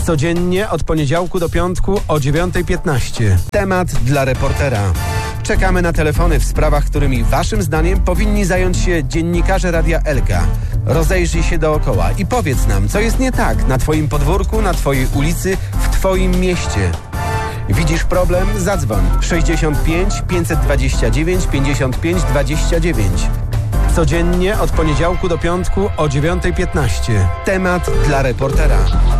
Codziennie od poniedziałku do piątku o 9:15. Temat dla reportera. Czekamy na telefony w sprawach, którymi waszym zdaniem powinni zająć się dziennikarze Radia Elka. Rozejrzyj się dookoła i powiedz nam, co jest nie tak na twoim podwórku, na twojej ulicy, w twoim mieście. Widzisz problem? Zadzwoń 65 529 55 29. Codziennie od poniedziałku do piątku o 9:15. Temat dla reportera.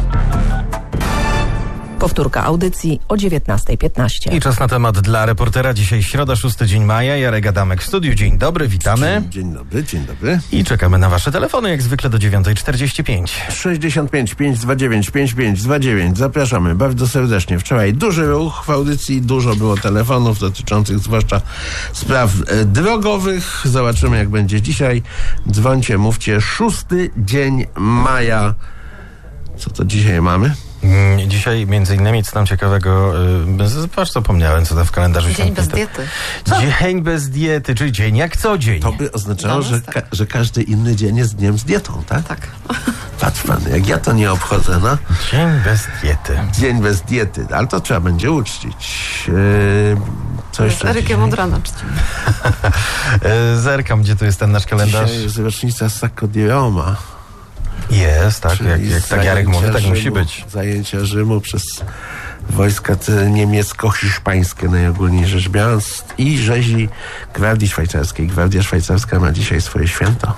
Powtórka audycji o 19:15. I czas na temat dla reportera. Dzisiaj środa, 6 dzień maja. Jarek Adamek w studiu. Dzień dobry, witamy. Dzień dobry, dzień dobry. I czekamy na wasze telefony, jak zwykle do 9:45. 65 529 5529. Zapraszamy bardzo serdecznie. Wczoraj duży ruch w audycji, dużo było telefonów dotyczących zwłaszcza spraw drogowych. Zobaczymy, jak będzie dzisiaj. Dzwońcie, mówcie. 6 dzień maja. Co to dzisiaj mamy? Dzisiaj między innymi, co tam ciekawego, patrz, zapomniałem, co tam w kalendarzu Dzień bez diety. Dzień bez diety, czyli dzień jak co dzień. To by oznaczało, że każdy inny dzień jest dniem z dietą, tak? Tak. Patrz pan, jak ja to nie obchodzę, no. Dzień bez diety. Dzień bez diety, ale to trzeba będzie uczcić. Co jeszcze? Z Erykiem od rana czcimy. Zerkam, gdzie tu jest ten nasz kalendarz. Dzisiaj jest rocznica Sacco di Roma. Jest, tak, jak tak Jarek mówi, tak musi być. Zajęcia Rzymu przez wojska niemiecko-hiszpańskie, najogólniej rzecz biorąc, i rzezi Gwardii Szwajcarskiej. Gwardia Szwajcarska ma dzisiaj swoje święto.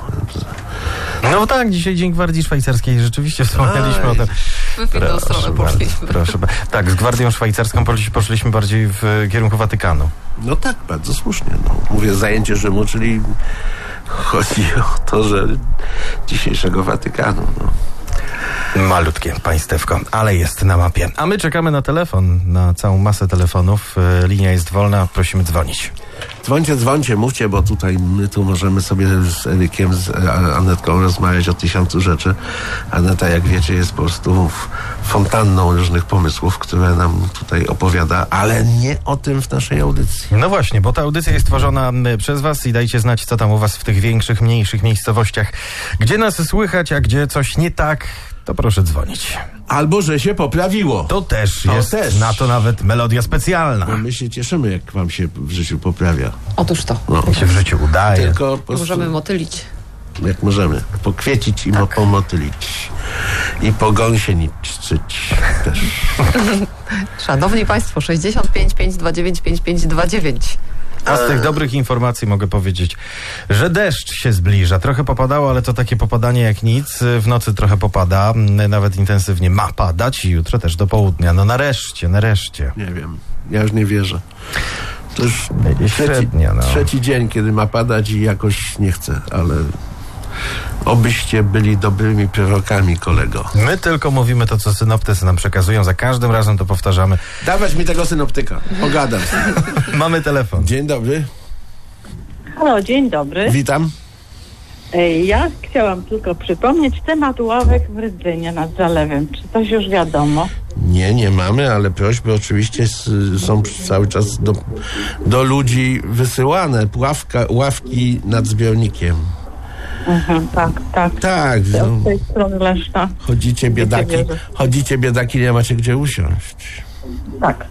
No tak, dzisiaj Dzień Gwardii Szwajcarskiej, rzeczywiście wspomnieliśmy o tym. W inną stronę poszliśmy. Proszę. Tak, z Gwardią Szwajcarską poszliśmy bardziej w kierunku Watykanu. No tak, bardzo słusznie. No. Mówię zajęcie Rzymu, czyli chodzi o to, że dzisiejszego Watykanu. No. Malutkie państewko, ale jest na mapie. A my czekamy na telefon, na całą masę telefonów. Linia jest wolna, prosimy dzwonić. Dzwońcie, mówcie, bo tutaj my tu możemy sobie z Erykiem, z Anetką rozmawiać o 1000 rzeczy. Aneta, jak wiecie, jest po prostu fontanną różnych pomysłów, które nam tutaj opowiada, ale nie o tym w naszej audycji. No właśnie, bo ta audycja jest tworzona przez was i dajcie znać, co tam u was w tych większych, mniejszych miejscowościach. Gdzie nas słychać, a gdzie coś nie tak, to proszę dzwonić. Albo, że się poprawiło. To też jest na to nawet melodia specjalna. No my się cieszymy, jak wam się w życiu poprawia. Otóż to. No. Jak się w życiu udaje. Tylko po prostu, Możemy motylić. jak możemy. Pokwiecić i pomotylić. I pogąsieniczyć też. Szanowni Państwo, 65 529 5529. A z tych dobrych informacji mogę powiedzieć, że deszcz się zbliża. Trochę popadało, ale to takie popadanie jak nic. W nocy trochę popada, nawet intensywnie ma padać i jutro też do południa. No nareszcie. Nie wiem, ja już nie wierzę. To już trzeci dzień, kiedy ma padać i jakoś nie chcę, ale obyście byli dobrymi prorokami, kolego. My tylko mówimy to, co synoptycy nam przekazują. Za każdym razem to powtarzamy. Dawać mi tego synoptyka. Pogadam. Mamy telefon. Dzień dobry. Halo, dzień dobry. Witam. Ja chciałam tylko przypomnieć temat ławek w Rydzynie nad zalewem. Czy coś już wiadomo? Nie mamy, ale prośby oczywiście są są cały czas do ludzi wysyłane. Ławki nad zbiornikiem. Tak. Z tej strony Leszna. Chodzicie biedaki, nie macie gdzie usiąść. Tak.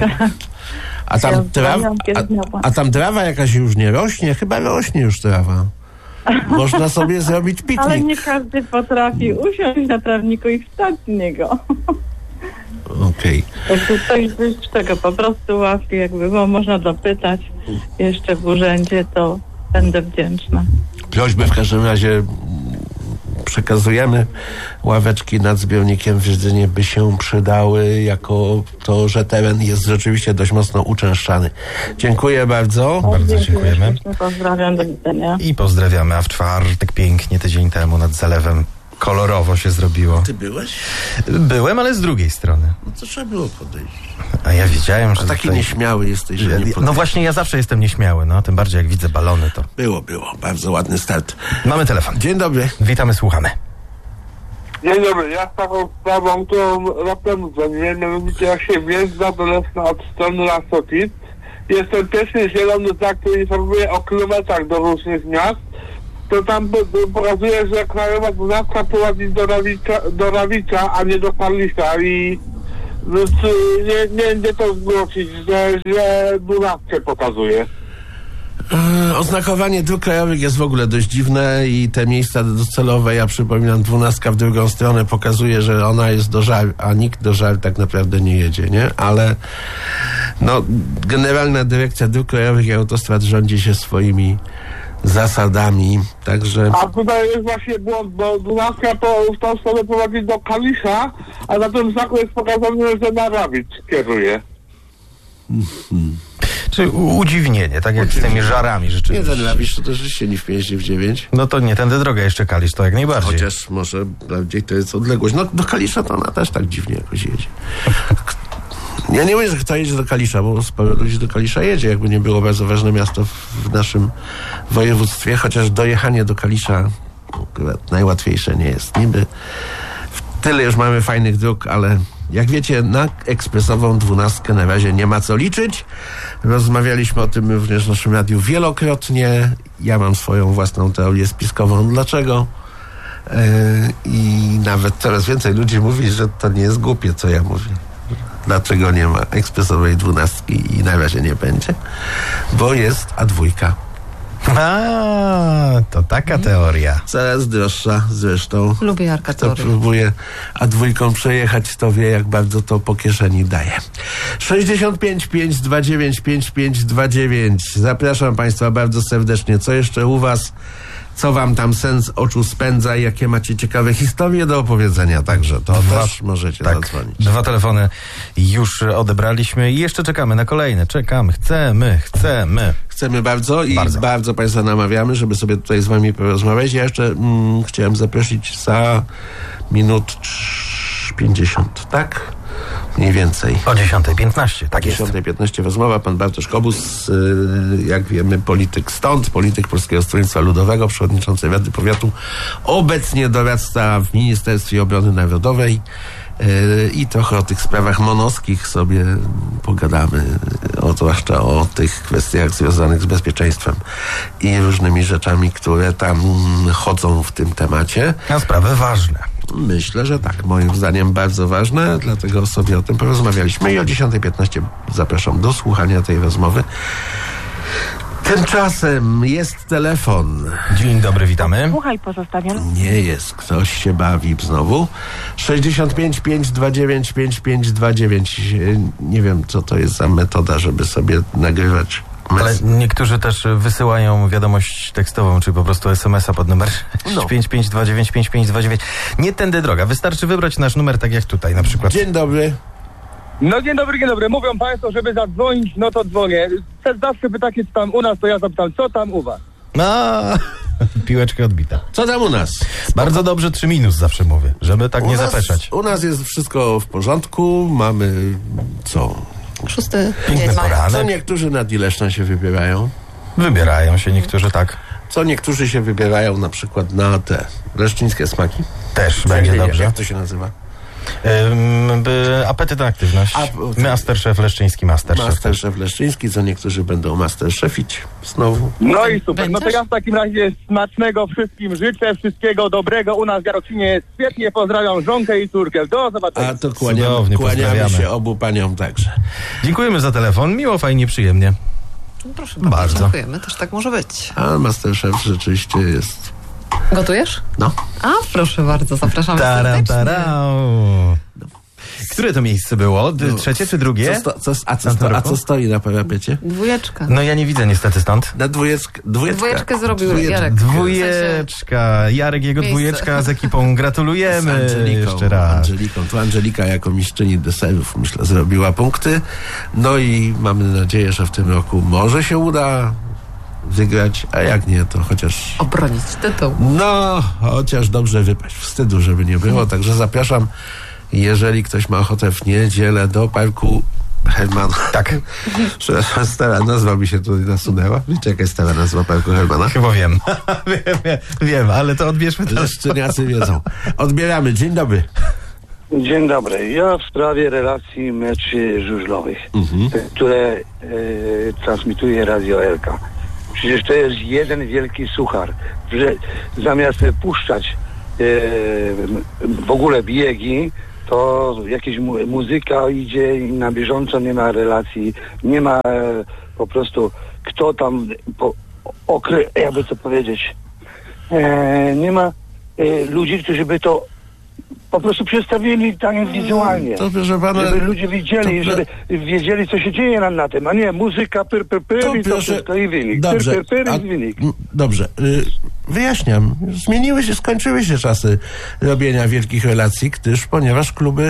A tam trawa jakaś już nie rośnie? Chyba rośnie już trawa. Można sobie zrobić piknik. Ale nie każdy potrafi usiąść na trawniku i wstać z niego. Okej. Jakby coś z czego po prostu ławki, jakby było można dopytać jeszcze w urzędzie, to będę wdzięczna. Prośby w każdym razie przekazujemy. Ławeczki nad zbiornikiem w Rydzynie by się przydały, jako to, że teren jest rzeczywiście dość mocno uczęszczany. Dziękuję bardzo. Bardzo dziękujemy. Pozdrawiam, do widzenia. I pozdrawiamy, a w czwartek pięknie, tydzień temu nad zalewem kolorowo się zrobiło. Ty byłeś? Byłem, ale z drugiej strony. No to trzeba było podejść. A ja wiedziałem, że... A taki nieśmiały jesteś, że nie podejść. No właśnie, ja zawsze jestem nieśmiały, no. Tym bardziej jak widzę balony, to... Było. Bardzo ładny start. Mamy telefon. Dzień dobry. Witamy, słuchamy. Dzień dobry, ja z taką sprawą, którą raptem dzwoniłem, mianowicie jak się wjeżdża do Leszna od strony Lasowic. Jest ten pierwszy zielony znak, który informuje o kilometrach do różnych miast. to tam pokazuje, że krajowa 12 prowadzi do Rawicza, a nie do Kalisza i więc nie to zgłosić, że 12 pokazuje. Oznakowanie dróg krajowych jest w ogóle dość dziwne i te miejsca docelowe, ja przypominam, 12 w drugą stronę pokazuje, że ona jest do Żar, a nikt do Żar tak naprawdę nie jedzie, nie? Ale no, Generalna Dyrekcja Dróg Krajowych i Autostrad rządzi się swoimi zasadami, także... A tutaj jest właśnie błąd, bo 12 w tą stronę prowadzi do Kalisza, a na tym znaku jest pokazane, że na Rawicz kieruje. Czy udziwnienie, tak jak z tymi Żarami Nie, rzeczywiście. ten Rawicz to też się nie wpieździ w 9. No to nie tędy droga, jeszcze Kalisz, to jak najbardziej. Chociaż może bardziej to jest odległość. No do Kalisza to ona też tak dziwnie jakoś jedzie. Ja nie mówię, że kto jedzie do Kalisza, bo sporo ludzi do Kalisza jedzie, jakby nie było bardzo ważne miasto w naszym województwie, chociaż dojechanie do Kalisza najłatwiejsze nie jest. Niby tyle już mamy fajnych dróg, ale jak wiecie, na ekspresową 12 na razie nie ma co liczyć. Rozmawialiśmy o tym również w naszym radiu wielokrotnie. Ja mam swoją własną teorię spiskową. Dlaczego? I nawet coraz więcej ludzi mówi, że to nie jest głupie, co ja mówię. Dlaczego nie ma ekspresowej 12 i na razie nie będzie? Bo jest A2. A, to taka teoria. Coraz droższa zresztą. Lubię Jarka Kto teorię. próbuje A2 przejechać, to wie, jak bardzo to po kieszeni daje. 65 529 5529. Zapraszam Państwa bardzo serdecznie. Co jeszcze u Was? Co Wam tam sen z oczu spędza? Jakie macie ciekawe historie do opowiedzenia? Także to też możecie zadzwonić. 2 telefony już odebraliśmy i jeszcze czekamy na kolejne. Czekamy, chcemy. Chcemy bardzo i bardzo Państwa namawiamy, żeby sobie tutaj z Wami porozmawiać. Ja jeszcze chciałem zaprosić za minut 50, tak? Mniej więcej. O 10:15, tak jest. 10:15 rozmowa. Pan Bartosz Kobus, jak wiemy, polityk stąd, polityk Polskiego Stronnictwa Ludowego, przewodniczący Rady Powiatu, obecnie doradca w Ministerstwie Obrony Narodowej. I trochę o tych sprawach monowskich sobie pogadamy, zwłaszcza o tych kwestiach związanych z bezpieczeństwem i różnymi rzeczami, które tam chodzą w tym temacie. A sprawy ważne. Myślę, że tak. Moim zdaniem bardzo ważne, dlatego sobie o tym porozmawialiśmy i o 10:15 zapraszam do słuchania tej rozmowy. Tymczasem jest telefon. Dzień dobry, witamy. Słuchaj, pozostawiam. Nie jest. Ktoś się bawi znowu. 65 529 5529. Nie wiem, co to jest za metoda, żeby sobie nagrywać. Ale niektórzy też wysyłają wiadomość tekstową, czy po prostu SMS-a pod numer 5529 5529. Nie tędy droga. Wystarczy wybrać nasz numer, tak jak tutaj na przykład. Dzień dobry. No dzień dobry. Mówią Państwo, żeby zadzwonić, no to dzwonię. Zawsze pytacie, co tam u nas, to ja zapytam, co tam u Was? Piłeczka odbita. Co tam u nas? Bardzo dobrze, 3- zawsze mówię, żeby tak nie zapeszać. U nas jest wszystko w porządku. Mamy co? 6 Piękny Co poranek. niektórzy nad Ileszną się wybierają? Wybierają się niektórzy, tak. Co niektórzy się wybierają na przykład na te leszczyńskie smaki? Też będzie dobrze. Jak to się nazywa? Apetyt na aktywność. Masterchef Leszczyński, Masterchef Leszczyński, co niektórzy będą masterchefić znowu. No i super. No to Będziesz? ja w takim razie smacznego wszystkim życzę, wszystkiego dobrego. U nas w Jarocinie jest świetnie. Pozdrawiam żonkę i córkę. Do zobaczenia. A to Cudownie, kłaniamy pozdrawiamy się obu paniom także. Dziękujemy za telefon. Miło, fajnie, przyjemnie. Proszę bardzo. Bardzo. Dziękujemy, też tak może być. A Masterchef rzeczywiście jest... Gotujesz? No. A, proszę bardzo, zapraszamy Taram, serdecznie. taram. Które to miejsce było? Trzecie czy drugie? A co stoi na parapecie? 2. No ja nie widzę niestety stąd. Na dwójeczkę. Dwójeczkę zrobił Jarek. Dwójeczka. Jarek, jego Miejsce. dwójeczka z ekipą. Gratulujemy jeszcze raz. Angeliką. Tu Angelika jako mistrzyni deserów, myślę, zrobiła punkty. No i mamy nadzieję, że w tym roku może się uda wygrać, a jak nie, to chociaż... Obronić tytuł. No, chociaż dobrze wypaść. Wstydu, żeby nie było. Także zapraszam, jeżeli ktoś ma ochotę w niedzielę do parku Hermana. Tak. Przepraszam, stara nazwa mi się tutaj nasunęła. Wiecie, jaka jest stara nazwa parku Hermana? Chyba wiem. wiem, ale to odbierzmy teraz. Leszczyniacy wiedzą. Odbieramy. Dzień dobry. Dzień dobry. Ja w sprawie relacji meczy żużlowych, które transmituje Radio Elka. Przecież to jest jeden wielki suchar, że zamiast puszczać w ogóle biegi, to jakaś muzyka idzie i na bieżąco nie ma relacji, nie ma po prostu kto tam jakby co powiedzieć, nie ma ludzi, którzy by to po prostu przedstawili tak wizualnie, to, proszę pana, żeby ludzie widzieli, żeby wiedzieli, co się dzieje na tym, a nie muzyka, pyr, i to wszystko i wynik. Dobrze, I wynik. Dobrze. Wyjaśniam. Skończyły się czasy robienia wielkich relacji, ponieważ kluby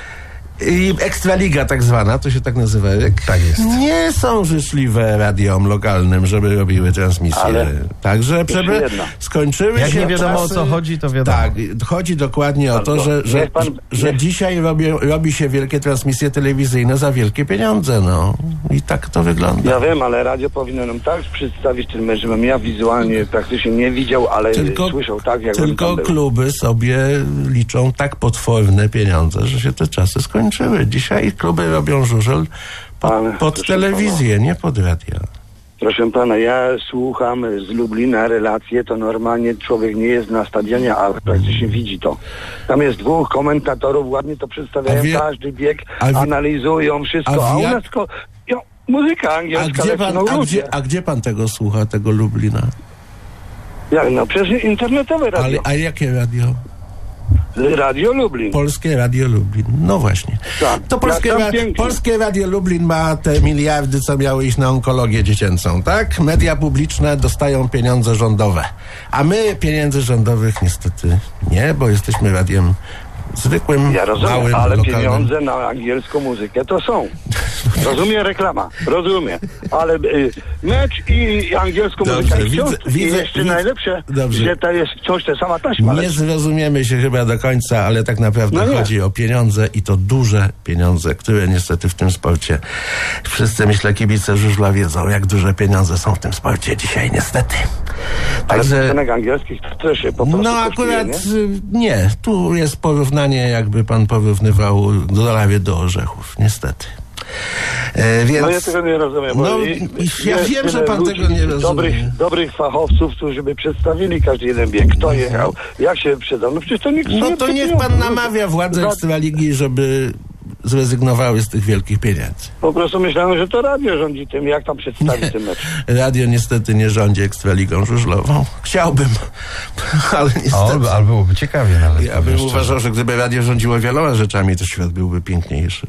i Ekstraliga tak zwana, to się tak nazywa, tak jest, nie są życzliwe radiom lokalnym, żeby robiły transmisje. Ale także skończyły jak się nie wiadomo czasy, o co chodzi, to wiadomo. Tak, chodzi dokładnie o to, że dzisiaj robi się wielkie transmisje telewizyjne za wielkie pieniądze, no. I tak to wygląda. Ja wiem, ale radio powinno nam tak przedstawić ten mecz, żebym ja wizualnie praktycznie nie widział, ale słyszał tak, jak tylko kluby sobie liczą tak potworne pieniądze, że się te czasy skończyły. Dzisiaj kluby robią żużel pod telewizję, nie pod radio. Proszę pana, ja słucham z Lublina relacje, to normalnie człowiek nie jest na stadionie, ale praktycznie widzi to. Tam jest 2 komentatorów, ładnie to przedstawiają, każdy bieg, analizują wszystko, a u nas muzyka angielska. A gdzie pan tego słucha, tego Lublina? Jak, no przecież internetowe radio. A jakie radio? Radio Lublin. Polskie Radio Lublin. No właśnie. Tak. To Polskie Radio Lublin ma te miliardy, co miały iść na onkologię dziecięcą, tak? Media publiczne dostają pieniądze rządowe. A my pieniędzy rządowych niestety nie, bo jesteśmy radiem zwykłym, ja rozumiem, małym, ale lokalnym. Pieniądze na angielską muzykę to są. Rozumiem, reklama. Rozumiem. Ale mecz i angielską muzykę. I jeszcze najlepsze, że to jest wciąż ta sama taśma. Nie zrozumiemy się chyba do końca, ale tak naprawdę chodzi o pieniądze i to duże pieniądze, które niestety w tym sporcie wszyscy, myślę, kibice żużla wiedzą, jak duże pieniądze są w tym sporcie dzisiaj, niestety. Także piosenek angielskich to też się po prostu akurat nie. Tu jest porównanie, jakby pan porównywał dolary do orzechów, niestety. Więc, ja tego nie rozumiem. Ja wiem, że pan tego nie rozumie. Dobrych fachowców, którzy by przedstawili każdy jeden bieg, kto jechał, jak się wyprzedzał. No przecież to nikt niech pan namawia władze Ekstraligi, żeby zrezygnowały z tych wielkich pieniędzy. Po prostu myślałem, że to radio rządzi tym, jak tam przedstawi ten mecz. Radio niestety nie rządzi Ekstraligą żużlową. Chciałbym, ale niestety. Ale byłoby ciekawie nawet. Ja bym uważał, że gdyby radio rządziło wieloma rzeczami, to świat byłby piękniejszy.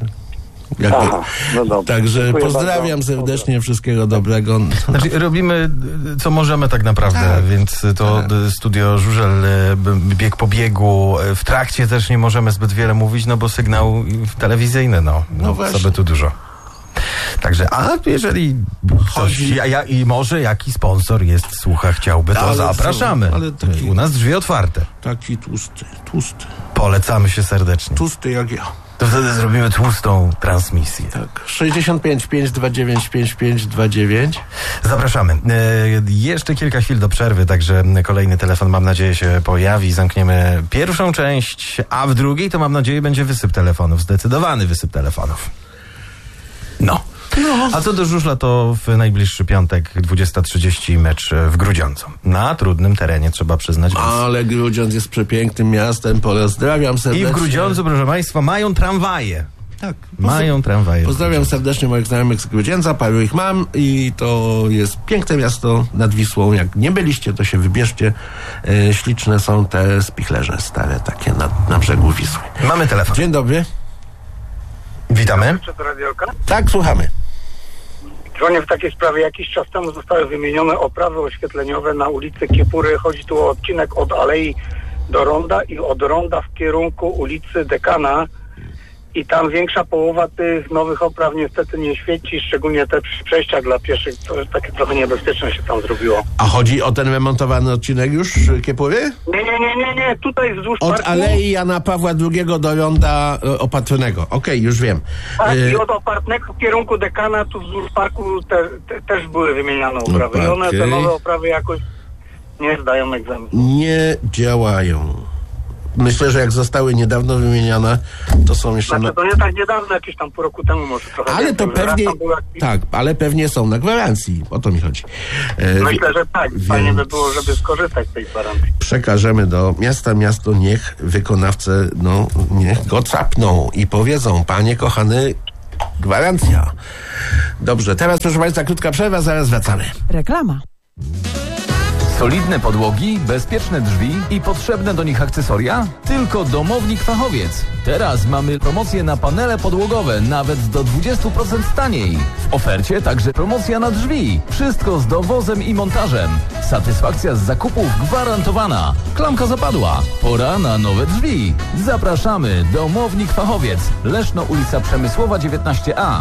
Także pozdrawiam serdecznie, wszystkiego dobrego. Znaczy, robimy co możemy tak naprawdę, więc to studio żużel, bieg po biegu, w trakcie też nie możemy zbyt wiele mówić, no bo sygnał telewizyjny, sobie tu dużo. Także, a jeżeli ktoś, i może jaki sponsor jest, słucha, chciałby, to zapraszamy. U nas drzwi otwarte. Taki tłusty. Polecamy się serdecznie. Tłusty jak ja. To wtedy zrobimy tłustą transmisję. Tak. 65 529 5529. Zapraszamy. Jeszcze kilka chwil do przerwy, także kolejny telefon, mam nadzieję, się pojawi. Zamkniemy pierwszą część, a w drugiej to mam nadzieję będzie wysyp telefonów. Zdecydowany wysyp telefonów. A co do żużla, to w najbliższy piątek 20:30 mecz w Grudziądzu. Na trudnym terenie, trzeba przyznać. Ale Grudziądz jest przepięknym miastem, pozdrawiam serdecznie. I w Grudziądzu, proszę państwa, mają tramwaje. Tak. Mają tramwaje. Pozdrawiam serdecznie moich znajomych z Grudziądza, paru ich mam i to jest piękne miasto nad Wisłą. Jak nie byliście, to się wybierzcie. Śliczne są te spichlerze stare, takie na brzegu Wisły. Mamy telefon. Dzień dobry. Witamy. Tak, słuchamy. Dzwonię w takiej sprawie. Jakiś czas temu zostały wymienione oprawy oświetleniowe na ulicy Kiepury. Chodzi tu o odcinek od Alei do Ronda i od Ronda w kierunku ulicy Dekana. I tam większa połowa tych nowych opraw niestety nie świeci, szczególnie te przy przejściach dla pieszych. To jest takie trochę niebezpieczne się tam zrobiło. A chodzi o ten remontowany odcinek już Kiepury? Nie. Tutaj wzdłuż od parku. Alei Jana Pawła II do Ronda Opatrnego. Okej, już wiem. Tak, i od Opartnego w kierunku Dekana, tu wzdłuż parku też były wymieniane oprawy. I one, te nowe oprawy jakoś nie zdają egzaminu. Nie działają. myślę, że jak zostały niedawno wymienione, to są jeszcze... Znaczy, to nie tak niedawno, jakieś tam pół roku temu może trochę. Ale to więcej, pewnie... Tak, ale pewnie są na gwarancji. O to mi chodzi. Myślę, że tak. Fajnie by było, żeby skorzystać z tej gwarancji. Przekażemy do miasta. Miasto niech wykonawcę, niech go capną i powiedzą: panie kochany, gwarancja. Dobrze, teraz proszę Państwa, krótka przerwa, zaraz wracamy. Reklama. Solidne podłogi, bezpieczne drzwi i potrzebne do nich akcesoria? Tylko Domownik Fachowiec. Teraz mamy promocję na panele podłogowe, nawet do 20% taniej. W ofercie także promocja na drzwi. Wszystko z dowozem i montażem. Satysfakcja z zakupów gwarantowana. Klamka zapadła. Pora na nowe drzwi. Zapraszamy. Domownik Fachowiec. Leszno, ulica Przemysłowa 19A.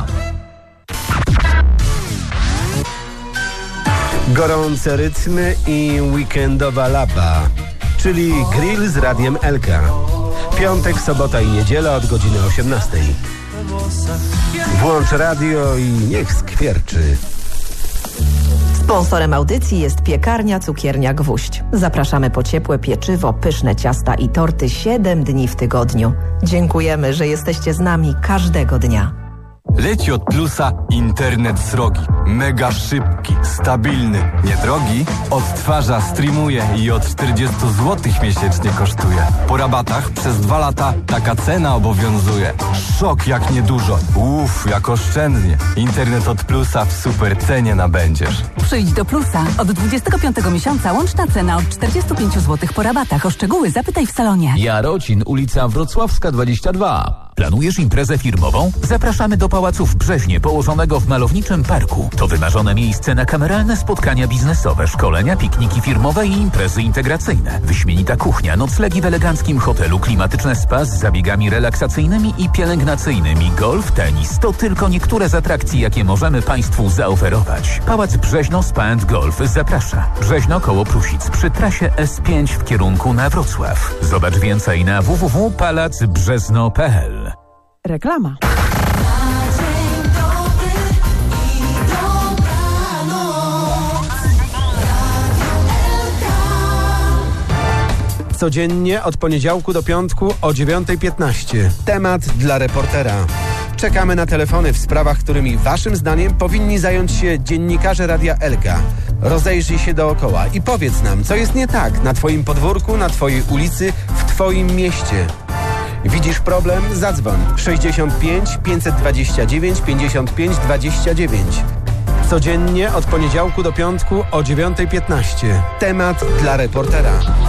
Gorące rytmy i weekendowa laba, czyli grill z Radiem Elka. Piątek, sobota i niedziela od godziny 18. Włącz radio i niech skwierczy. Sponsorem audycji jest piekarnia Cukiernia Gwóźdź. Zapraszamy po ciepłe pieczywo, pyszne ciasta i torty 7 dni w tygodniu. Dziękujemy, że jesteście z nami każdego dnia. Leci od Plusa internet srogi. Mega szybki, stabilny, niedrogi. Odtwarza, streamuje i od 40 zł miesięcznie kosztuje. Po rabatach przez 2 lata taka cena obowiązuje. Szok jak niedużo. Jak oszczędnie. Internet od Plusa w super cenie nabędziesz. Przyjdź do Plusa. Od 25 miesiąca łączna cena od 45 zł po rabatach. O szczegóły zapytaj w salonie. Jarocin, ulica Wrocławska 22. Planujesz imprezę firmową? Zapraszamy do Pałacu w Brzeźnie, położonego w malowniczym parku. To wymarzone miejsce na kameralne spotkania biznesowe, szkolenia, pikniki firmowe i imprezy integracyjne. Wyśmienita kuchnia, noclegi w eleganckim hotelu, klimatyczne spa z zabiegami relaksacyjnymi i pielęgnacyjnymi, golf, tenis. To tylko niektóre z atrakcji, jakie możemy Państwu zaoferować. Pałac Brzeźno Spa & Golf zaprasza. Brzeźno koło Prusic przy trasie S5 w kierunku na Wrocław. Zobacz więcej na www.palacbrzezno.pl. Reklama. Codziennie od poniedziałku do piątku o 9:15. Temat dla reportera. Czekamy na telefony w sprawach, którymi waszym zdaniem powinni zająć się dziennikarze Radia Elka. Rozejrzyj się dookoła i powiedz nam, co jest nie tak na twoim podwórku, na twojej ulicy, w twoim mieście. Widzisz problem? Zadzwoń 65 529 55 29. Codziennie od poniedziałku do piątku o 9:15. Temat dla reportera.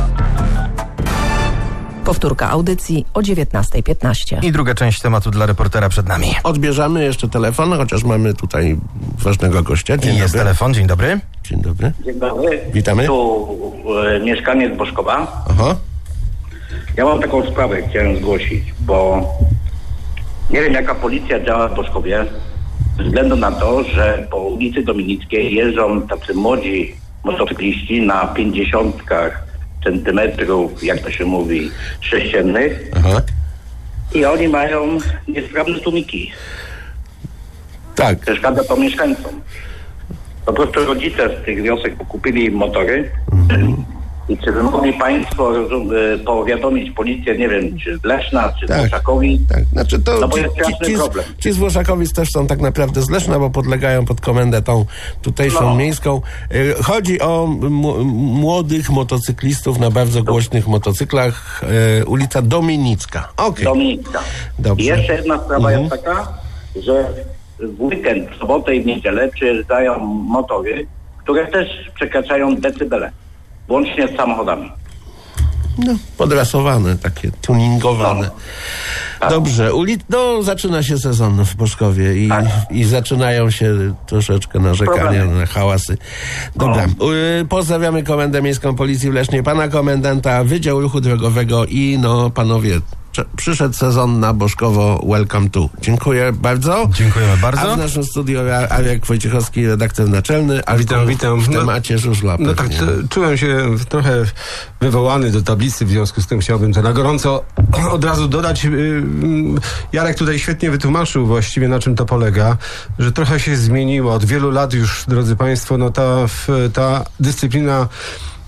Powtórka audycji o 19:15. I druga część tematu dla reportera przed nami. Odbierzemy jeszcze telefon, chociaż mamy tutaj ważnego gościa. Dzień Jest dobry. telefon, dzień dobry. Dzień dobry. Dzień dobry. Witamy. Tu mieszkaniec Boszkowa. Aha. Ja mam taką sprawę, chciałem zgłosić, bo nie wiem, jaka policja działa w Boszkowie, ze względu na to, że po ulicy Dominickiej jeżdżą tacy młodzi motocykliści na 50 centymetrów, jak to się mówi, sześciennych. Aha. I oni mają niesprawne tłumiki. Tak. Przeszkadza to mieszkańcom. Po prostu rodzice z tych wiosek kupili im motory. I czy by mogli Państwo powiadomić policję, nie wiem, czy z Leszna, czy z Włoszakowi? Tak, znaczy to no bo jest straszny problem. Ci z Włoszakowic też są tak naprawdę z Leszna, bo podlegają pod komendę tą tutejszą miejską. Chodzi o młodych motocyklistów na bardzo głośnych motocyklach. Ulica Dominicka. Okay. Dominicka. Dobrze. I jeszcze jedna sprawa jest taka, że w weekend, w sobotę i w niedzielę przyjeżdżają motory, które też przekraczają decybele. Łącznie z samochodami. No, podrasowane, takie tuningowane. Tak. Dobrze, zaczyna się sezon w Boszkowie i zaczynają się troszeczkę narzekania na hałasy. Dobra, pozdrawiamy Komendę Miejską Policji w Lesznie, pana komendanta, Wydział Ruchu Drogowego i panowie, przyszedł sezon na Boszkowo, welcome to. Dziękuję bardzo. Dziękujemy bardzo. A w naszym studiu Arek Wojciechowski, redaktor naczelny. A Witam. W temacie żużla. No tak, czułem się trochę wywołany do tablicy, w związku z tym chciałbym to na gorąco od razu dodać. Jarek tutaj świetnie wytłumaczył właściwie, na czym to polega, że trochę się zmieniło. Od wielu lat już, drodzy Państwo, ta dyscyplina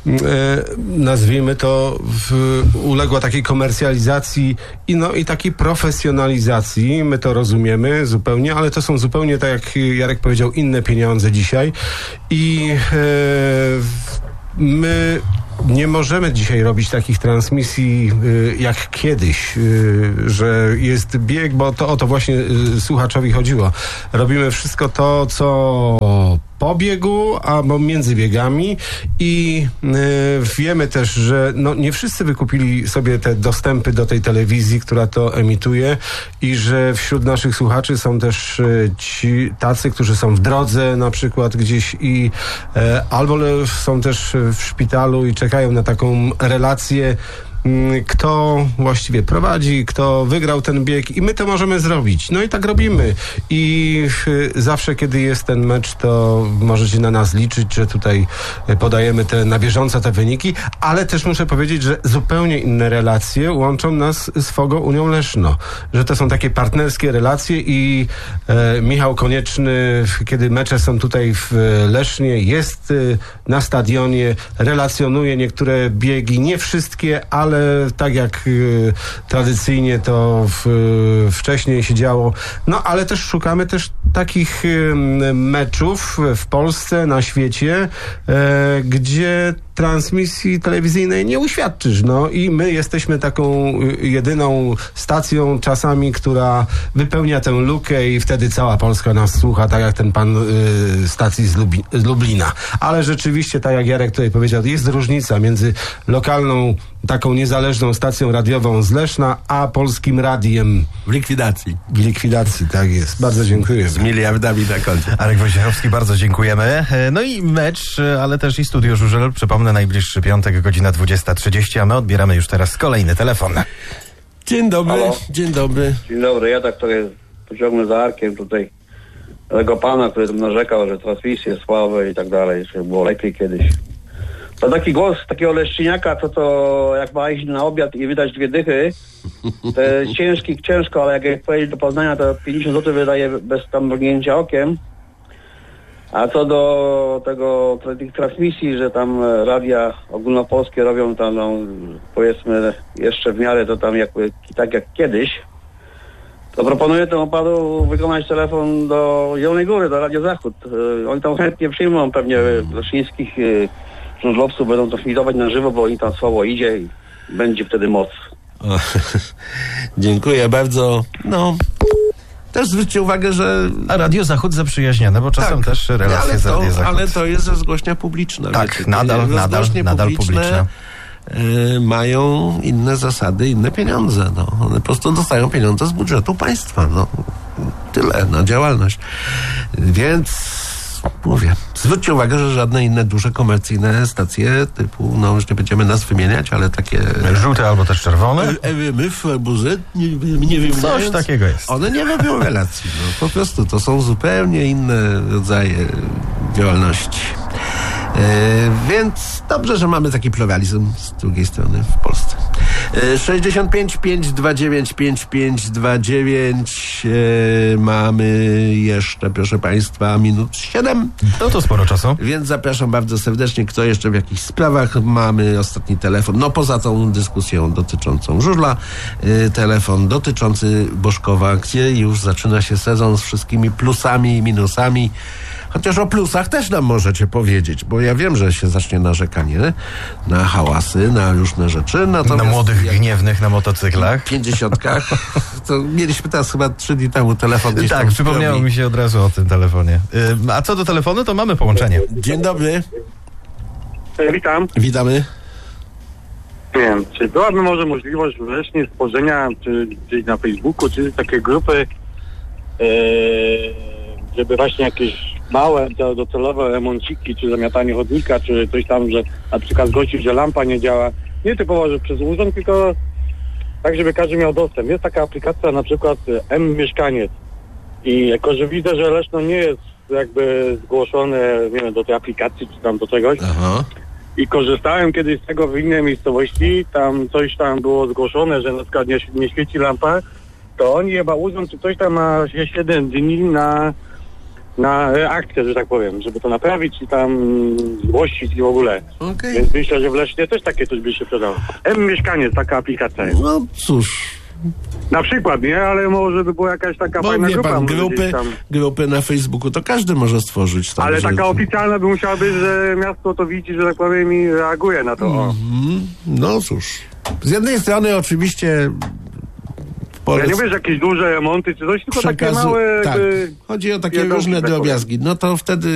nazwijmy to, uległa takiej komercjalizacji i takiej profesjonalizacji. My to rozumiemy zupełnie, ale to są zupełnie, tak jak Jarek powiedział, inne pieniądze dzisiaj i my nie możemy dzisiaj robić takich transmisji jak kiedyś, że jest bieg, bo to o to właśnie słuchaczowi chodziło. Robimy wszystko to, co po biegu albo między biegami i wiemy też, że nie wszyscy wykupili sobie te dostępy do tej telewizji, która to emituje i że wśród naszych słuchaczy są też ci tacy, którzy są w drodze na przykład gdzieś i albo są też w szpitalu i czekają na taką relację, kto właściwie prowadzi, kto wygrał ten bieg i my to możemy zrobić. No i tak robimy. I zawsze, kiedy jest ten mecz, to możecie na nas liczyć, że tutaj podajemy na bieżąco te wyniki, ale też muszę powiedzieć, że zupełnie inne relacje łączą nas z Fogo Unią Leszno. Że to są takie partnerskie relacje i Michał Konieczny, kiedy mecze są tutaj w Lesznie, jest na stadionie, relacjonuje niektóre biegi, nie wszystkie, ale tak jak tradycyjnie to wcześniej się działo. No ale też szukamy też takich meczów w Polsce, na świecie, gdzie transmisji telewizyjnej nie uświadczysz. No i my jesteśmy taką jedyną stacją czasami, która wypełnia tę lukę i wtedy cała Polska nas słucha, tak jak ten pan stacji z Lublina. Ale rzeczywiście, tak jak Jarek tutaj powiedział, jest różnica między lokalną, taką niezależną stacją radiową z Leszna, a Polskim Radiem. W likwidacji. W likwidacji, tak jest. Bardzo dziękuję. Z miliardami na koncie. Arek Wojciechowski, bardzo dziękujemy. No i mecz, ale też i Studio Żużel. Przypomnę, najbliższy piątek, godzina 20:30, a my odbieramy już teraz kolejny telefon. Dzień dobry. Halo. Dzień dobry. Dzień dobry, ja tak trochę pociągnę za Arkiem tutaj tego pana, który tam narzekał, że transmisje słabe i tak dalej, że było lepiej kiedyś. To taki głos takiego leszczyniaka, to jak ma iść na obiad i wydać 2 dychy, to jest ciężko, ale jak pojedzie do Poznania, to 50 zł wydaje bez tam mrugnięcia okiem. A co do tych transmisji, że tam radia ogólnopolskie robią tam, powiedzmy, jeszcze w miarę to tam tak jak kiedyś, to proponuję temu panu wykonać telefon do Zielonej Góry, do Radio Zachód. Oni tam chętnie przyjmą pewnie leszczyńskich żużlowców, będą to transmitować na żywo, bo im tam słabo idzie i będzie wtedy moc. Dziękuję bardzo. Też zwróćcie uwagę, że... A Radio Zachód zaprzyjaźnione, bo czasem też relacje z Radio Zachód. Ale to jest rozgłośnia publiczna. Tak, wiecie, nadal publiczna. Mają inne zasady, inne pieniądze. One po prostu dostają pieniądze z budżetu państwa. Tyle na działalność. Więc mówię, zwróćcie uwagę, że żadne inne duże komercyjne stacje typu, już nie będziemy nas wymieniać, ale takie... Żółte albo też czerwone? MF, Buzy, nie wiem. Coś takiego jest. One nie robią relacji. Po prostu to są zupełnie inne rodzaje działalności. Więc dobrze, że mamy taki pluralizm z drugiej strony w Polsce. 65 529 5529. Mamy jeszcze, proszę państwa, minut 7. To sporo czasu. Więc zapraszam bardzo serdecznie. Kto jeszcze w jakichś sprawach? Mamy ostatni telefon. Poza tą dyskusją dotyczącą żużla, telefon dotyczący Boszkowa, gdzie już zaczyna się sezon z wszystkimi plusami i minusami. Chociaż o plusach też nam możecie powiedzieć, bo ja wiem, że się zacznie narzekanie na hałasy, na różne rzeczy. Na młodych gniewnych na motocyklach. 50-kach. To mieliśmy teraz chyba 3 dni temu telefon gdzieś. Tak, przypomniało mi się od razu o tym telefonie. A co do telefonu, to mamy połączenie. Dzień dobry. Witam. Witamy. Nie wiem, czy byłaby może możliwość wreszcie stworzenia, czy gdzieś na Facebooku, czy takie grupy, żeby właśnie jakieś małe, docelowe remonciki, czy zamiatanie chodnika, czy coś tam, że na przykład zgłosić, że lampa nie działa. Nie typowo, że przez urząd, tylko tak, żeby każdy miał dostęp. Jest taka aplikacja na przykład M-Mieszkaniec i jako, że widzę, że Leszno nie jest jakby zgłoszone, nie wiem, do tej aplikacji, czy tam do czegoś. Aha. I korzystałem kiedyś z tego w innej miejscowości, tam coś tam było zgłoszone, że na przykład nie świeci lampa, to oni chyba urząd, czy coś tam ma 7 dni na na akcję, że tak powiem, żeby to naprawić i tam zgłosić i w ogóle. Okay. Więc myślę, że w Lesznie też takie coś by się przydało. M-Mieszkaniec, taka aplikacja jest. No cóż. Na przykład, nie? Ale może by była jakaś taka fajna wie grupa. pan, może gdzieś tam. grupy na Facebooku to każdy może stworzyć. Tam, Ale taka oficjalna by musiała być, że miasto to widzi, że tak powiem i reaguje na to. No cóż. Z jednej strony oczywiście... Ja nie wiesz, jakieś duże remonty czy coś, tylko takie małe... Tak, chodzi o takie różne drobiazgi. No to wtedy